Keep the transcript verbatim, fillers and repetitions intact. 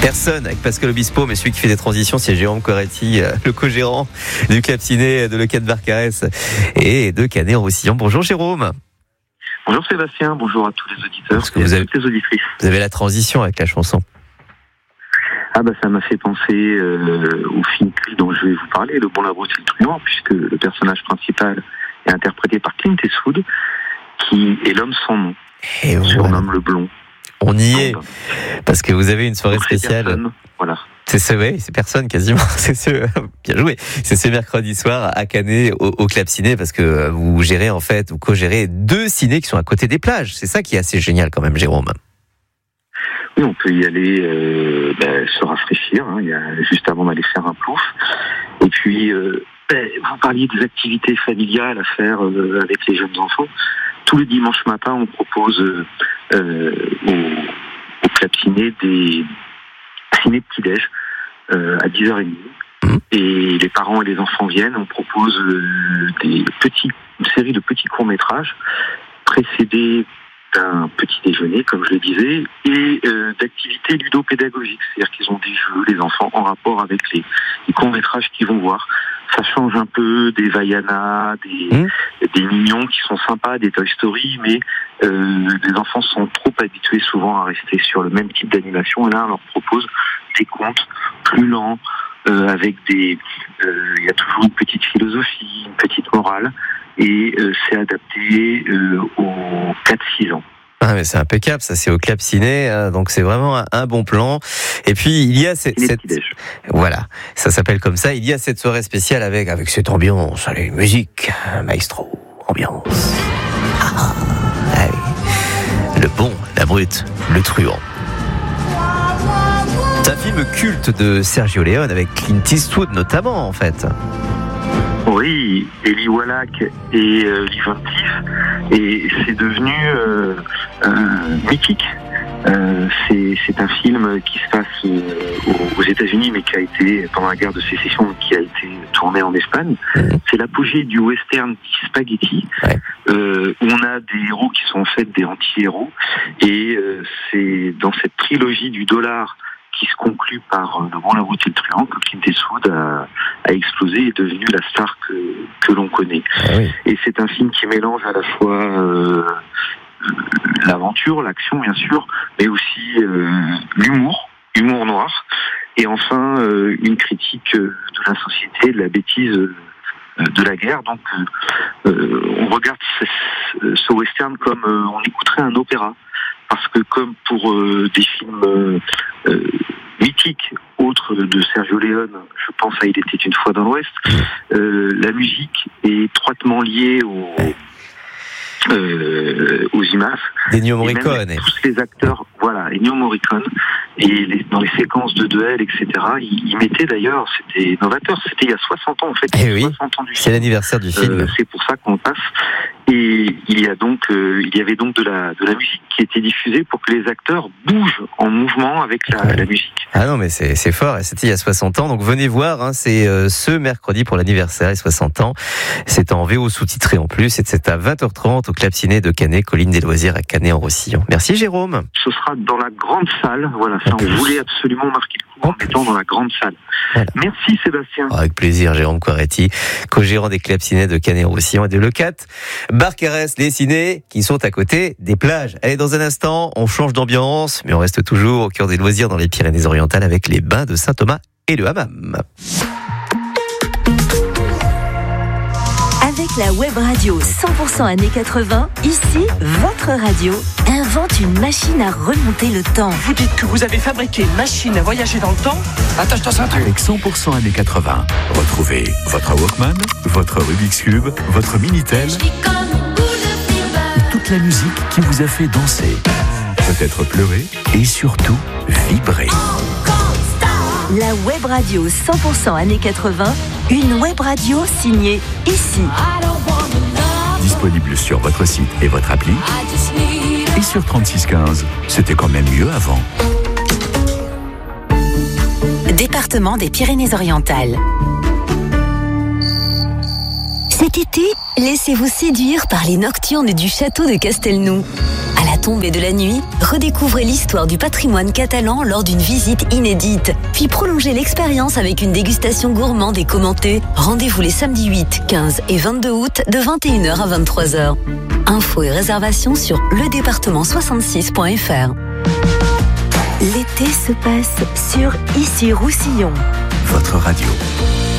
Personne avec Pascal Obispo, mais celui qui fait des transitions, c'est Jérôme Coretti, le co-gérant du Club Ciné de Leucate Barcarès et de Canet-en-Roussillon. Bonjour Jérôme. Bonjour Sébastien, bonjour à tous les auditeurs et à toutes les auditrices. Vous avez la transition avec la chanson. Ah bah ça m'a fait penser euh, au film dont je vais vous parler, Le Bon, la Brute et le Truand, puisque le personnage principal est interprété par Clint Eastwood, qui est l'homme sans nom, et on surnomme le blond. On y est, parce que vous avez une soirée Donc, spéciale. Personne, voilà. C'est ce, ouais, c'est personne quasiment. C'est ce, bien joué. C'est ce mercredi soir à Canet au, au Club Ciné, parce que vous gérez en fait, vous co-gérez deux cinés qui sont à côté des plages. C'est ça qui est assez génial quand même, Jérôme. Oui, on peut y aller euh, ben, se rafraîchir, hein, il y a, juste avant d'aller faire un plouf. Et puis, euh, ben, vous parliez des activités familiales à faire euh, avec les jeunes enfants. Tous les dimanches matins, on propose euh, euh, au, au Club Ciné des ciné petit-déj euh, à dix heures trente. Mmh. Et les parents et les enfants viennent, on propose euh, des petits, une série de petits courts-métrages précédés d'un petit déjeuner, comme je le disais, et euh, d'activités ludopédagogiques. C'est-à-dire qu'ils ont des jeux, les enfants, en rapport avec les, les courts-métrages qu'ils vont voir. Ça change un peu des Vaiana, des, mmh. des Mignons qui sont sympas, des Toy Story, mais euh, les enfants sont trop habitués souvent à rester sur le même type d'animation. Et là, on leur propose des contes plus lents, euh, avec des... Il euh, y a toujours une petite philosophie, une petite morale, et euh, c'est adapté euh, aux quatre six ans. Ah mais c'est impeccable, ça c'est au Club Ciné, hein, donc c'est vraiment un, un bon plan. Et puis il y a cette, cette... voilà, ça s'appelle comme ça. Il y a cette soirée spéciale avec avec cette ambiance, allez, musique, maestro, ambiance. Ah, ah oui. Le bon, la brute, le truand. C'est un film culte de Sergio Leone avec Clint Eastwood notamment en fait. Oui, Eli Wallach et euh, Lee Van Cleef, et c'est devenu euh, euh, mythique. Euh, c'est, c'est un film qui se passe euh, aux, aux États-Unis, mais qui a été pendant la guerre de sécession, qui a été tourné en Espagne. Mmh. C'est l'apogée du western spaghetti, ouais. euh, où on a des héros qui sont en fait des anti-héros, et euh, c'est dans cette trilogie du dollar qui se conclut par Le Bon, la Brute et le Truand que Clint Eastwood a, a explosé et est devenu la star que, que l'on connaît. Ah oui. Et c'est un film qui mélange à la fois euh, l'aventure, l'action bien sûr, mais aussi euh, l'humour, humour noir, et enfin euh, une critique de la société, de la bêtise euh, de la guerre. Donc euh, on regarde ce, ce western comme euh, on écouterait un opéra. Parce que comme pour euh, des films euh, euh, mythiques, autres de Sergio Leone, je pense à Il était une fois dans l'Ouest, euh, la musique est étroitement liée au, euh, aux images. Ennio Morricone. Et tous les acteurs, voilà, Ennio Morricone, et les, dans les séquences de duel, et cetera, ils, ils mettaient d'ailleurs, c'était novateur, c'était il y a soixante ans en fait, eh oui, soixante ans du c'est film. l'anniversaire du film. Euh, c'est pour ça qu'on passe. Et il y a donc, euh, il y avait donc de la de la musique qui était diffusée pour que les acteurs bougent en mouvement avec la, ouais. la musique. Ah non, mais c'est c'est fort. Et c'était il y a soixante ans. Donc venez voir. Hein, c'est euh, ce mercredi pour l'anniversaire et soixante ans. C'est en V O sous-titré en plus. Et c'est à vingt heures trente au Club Ciné de Canet, colline des loisirs à Canet-en-Roussillon. Merci Jérôme. Ce sera dans la grande salle. Voilà, ça on voulait absolument marquer le coup en étant dans la grande salle. Voilà. Merci Sébastien. Avec plaisir, Jérôme Coretti, co-gérant des Clubs Ciné de Canet-en-Roussillon et de Leucate Barcarès, les cinés qui sont à côté des plages. Allez, dans un instant, on change d'ambiance, mais on reste toujours au cœur des loisirs dans les Pyrénées-Orientales avec les bains de Saint-Thomas et le hammam. Avec la web radio cent pour cent années quatre-vingts, ici, votre radio invente une machine à remonter le temps. Vous dites que vous avez fabriqué une machine à voyager dans le temps ? Attache ta ceinture. Avec cent pour cent années quatre-vingts, retrouvez votre Walkman, votre Rubik's Cube, votre Minitel et toute la musique qui vous a fait danser, peut-être pleurer et surtout vibrer. La web radio cent pour cent années quatre-vingts, une web radio signée ici. Disponible sur votre site et votre appli. Et sur trente-six quinze, c'était quand même mieux avant. Département des Pyrénées-Orientales. Cet été, laissez-vous séduire par les nocturnes du château de Castelnou. À la tombée de la nuit, redécouvrez l'histoire du patrimoine catalan lors d'une visite inédite. Puis prolongez l'expérience avec une dégustation gourmande et commentée. Rendez-vous les samedis huit, quinze et vingt-deux août de vingt et une heures à vingt-trois heures. Infos et réservations sur le département soixante-six point f r. L'été se passe sur Ici Roussillon. Votre radio.